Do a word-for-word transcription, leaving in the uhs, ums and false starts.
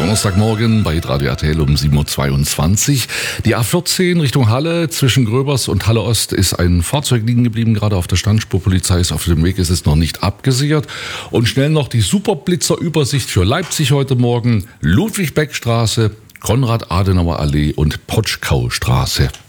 Donnerstagmorgen bei Radio R T L um sieben Uhr zweiundzwanzig. Die A vierzehn Richtung Halle zwischen Gröbers und Halle Ost ist ein Fahrzeug liegen geblieben, gerade auf der Standspur. Polizei ist auf dem Weg, es ist noch nicht abgesichert. Und schnell noch die Superblitzer-Übersicht für Leipzig heute Morgen. Ludwig-Beck-Straße, Konrad-Adenauer-Allee und Potschkau-Straße.